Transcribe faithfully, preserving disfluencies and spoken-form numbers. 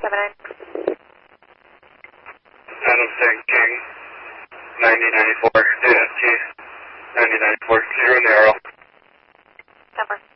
seven nine. Adam Six King, ninety ninety-four, A S T, ninety ninety-four, zero narrow. Number.